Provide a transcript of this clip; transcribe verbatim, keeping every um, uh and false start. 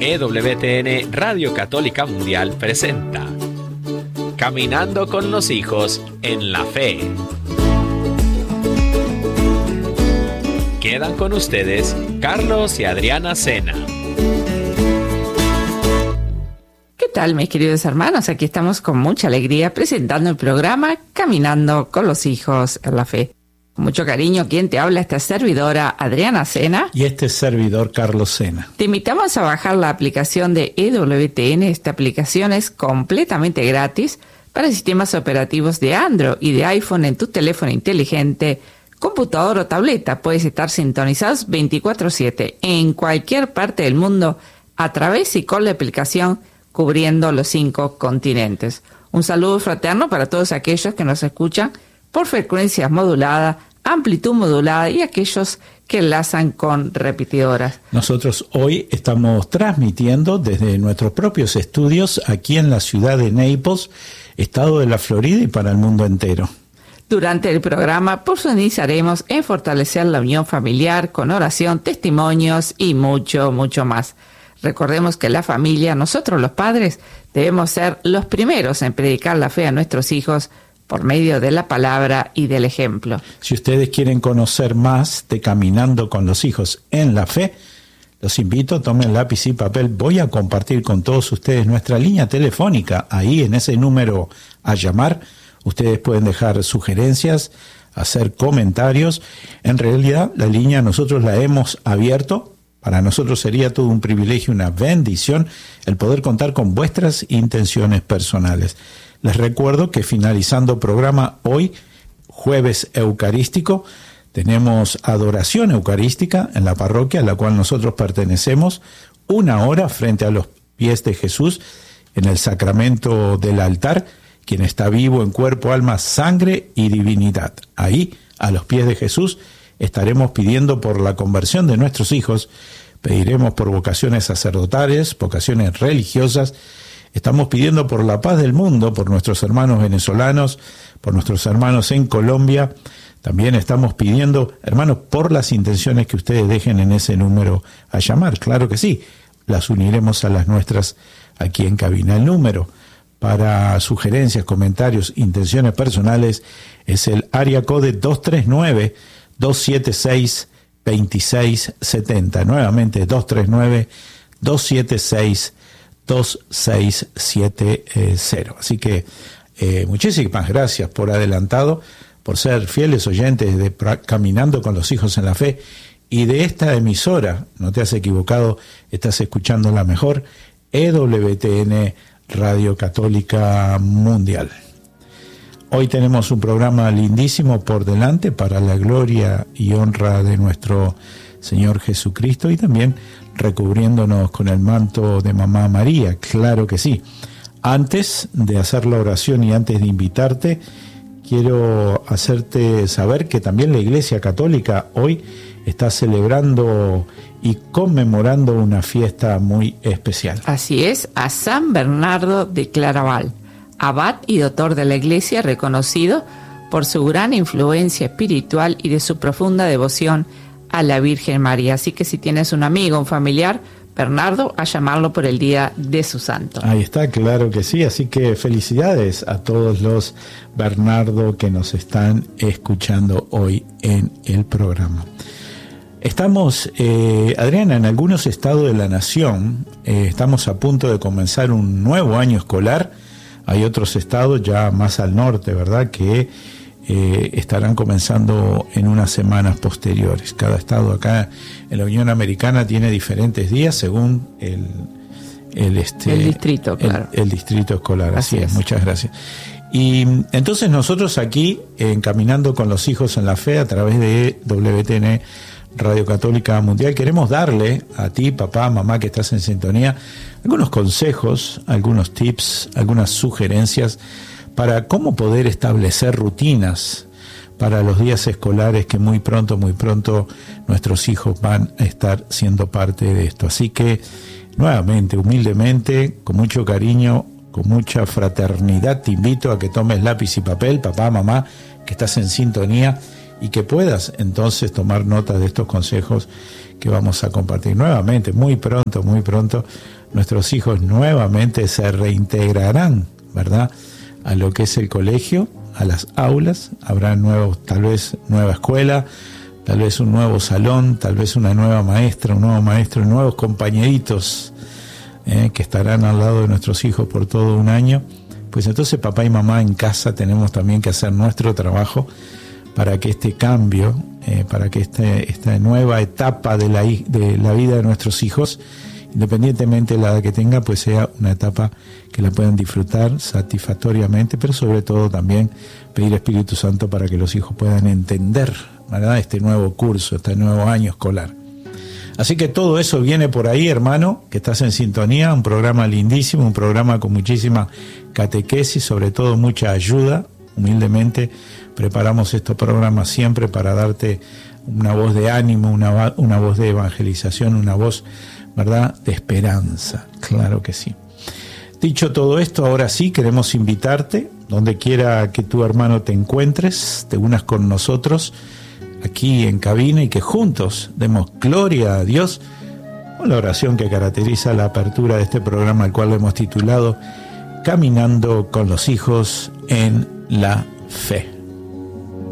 E W T N Radio Católica Mundial presenta Caminando con los hijos en la fe. Quedan con ustedes Carlos y Adriana Sena. ¿Qué tal, mis queridos hermanos? Aquí estamos con mucha alegría presentando el programa Caminando con los hijos en la fe. Con mucho cariño, quien te habla, esta servidora Adriana Sena. Y este servidor Carlos Sena. Te invitamos a bajar la aplicación de E W T N. Esta aplicación es completamente gratis para sistemas operativos de Android y de iPhone en tu teléfono inteligente, computador o tableta. Puedes estar sintonizados veinticuatro siete en cualquier parte del mundo a través y con la aplicación cubriendo los cinco continentes. Un saludo fraterno para todos aquellos que nos escuchan por frecuencias moduladas, amplitud modulada y aquellos que enlazan con repetidoras. Nosotros hoy estamos transmitiendo desde nuestros propios estudios aquí en la ciudad de Naples, estado de la Florida, y para el mundo entero. Durante el programa profundizaremos en fortalecer la unión familiar con oración, testimonios y mucho, mucho más. Recordemos que la familia, nosotros los padres, debemos ser los primeros en predicar la fe a nuestros hijos por medio de la palabra y del ejemplo. Si ustedes quieren conocer más de Caminando con los hijos en la fe, los invito, tomen lápiz y papel. Voy a compartir con todos ustedes nuestra línea telefónica. Ahí en ese número a llamar, ustedes pueden dejar sugerencias, hacer comentarios. En realidad, la línea nosotros la hemos abierto. Para nosotros sería todo un privilegio, una bendición, el poder contar con vuestras intenciones personales. Les recuerdo que finalizando programa hoy, jueves eucarístico, tenemos adoración eucarística en la parroquia a la cual nosotros pertenecemos, una hora frente a los pies de Jesús en el sacramento del altar, quien está vivo en cuerpo, alma, sangre y divinidad. Ahí, a los pies de Jesús, estaremos pidiendo por la conversión de nuestros hijos, pediremos por vocaciones sacerdotales, vocaciones religiosas. Estamos pidiendo por la paz del mundo, por nuestros hermanos venezolanos, por nuestros hermanos en Colombia. También estamos pidiendo, hermanos, por las intenciones que ustedes dejen en ese número a llamar. Claro que sí, las uniremos a las nuestras aquí en cabina. El número para sugerencias, comentarios, intenciones personales es el área code dos tres nueve, dos siete seis, dos seis siete cero. Nuevamente, dos tres nueve, dos siete seis, dos seis siete cero. Así que eh, muchísimas gracias por adelantado, por ser fieles oyentes de Caminando con los hijos en la fe y de esta emisora. No te has equivocado, estás escuchando la mejor, E W T N Radio Católica Mundial. Hoy tenemos un programa lindísimo por delante para la gloria y honra de nuestro Señor Jesucristo y también recubriéndonos con el manto de Mamá María, claro que sí. Antes de hacer la oración y antes de invitarte, quiero hacerte saber que también la Iglesia Católica hoy está celebrando y conmemorando una fiesta muy especial. Así es, a San Bernardo de Claraval, abad y doctor de la Iglesia, reconocido por su gran influencia espiritual y de su profunda devoción a la Virgen María. Así que si tienes un amigo, un familiar, Bernardo, a llamarlo por el día de su santo. Ahí está, claro que sí. Así que felicidades a todos los Bernardo que nos están escuchando hoy en el programa. Estamos, eh, Adriana, en algunos estados de la nación, eh, estamos a punto de comenzar un nuevo año escolar. Hay otros estados ya más al norte, ¿verdad?, que eh, estarán comenzando en unas semanas posteriores. Cada estado acá en la Unión Americana tiene diferentes días según el, el, este, el distrito, claro. El, el distrito escolar, así, así es. es. Muchas gracias. Y entonces nosotros aquí, en Caminando con los hijos en la fe, a través de W T N Radio Católica Mundial, queremos darle a ti, papá, mamá, que estás en sintonía, algunos consejos, algunos tips, algunas sugerencias para cómo poder establecer rutinas para los días escolares que muy pronto, muy pronto nuestros hijos van a estar siendo parte de esto. Así que, nuevamente, humildemente, con mucho cariño, con mucha fraternidad, te invito a que tomes lápiz y papel, papá, mamá, que estás en sintonía, y que puedas entonces tomar nota de estos consejos que vamos a compartir nuevamente, muy pronto, muy pronto, nuestros hijos nuevamente se reintegrarán, ¿verdad?, a lo que es el colegio, a las aulas. Habrá nuevos, tal vez nueva escuela, tal vez un nuevo salón, tal vez una nueva maestra, un nuevo maestro, nuevos compañeritos eh, que estarán al lado de nuestros hijos por todo un año. Pues entonces papá y mamá en casa tenemos también que hacer nuestro trabajo para que este cambio, eh, para que este, esta nueva etapa de la, de la vida de nuestros hijos, independientemente de la edad que tenga, pues sea una etapa que la puedan disfrutar satisfactoriamente, pero sobre todo también pedir Espíritu Santo para que los hijos puedan entender, ¿verdad?, este nuevo curso, este nuevo año escolar. Así que todo eso viene por ahí, hermano, que estás en sintonía, un programa lindísimo, un programa con muchísima catequesis, sobre todo mucha ayuda. Humildemente preparamos estos programas siempre para darte una voz de ánimo, una, una voz de evangelización, una voz, ¿verdad?, de esperanza. Claro que sí. Dicho todo esto, ahora sí queremos invitarte, donde quiera que tu hermano te encuentres, te unas con nosotros aquí en cabina y que juntos demos gloria a Dios con la oración que caracteriza la apertura de este programa, al cual lo hemos titulado Caminando con los hijos en la fe.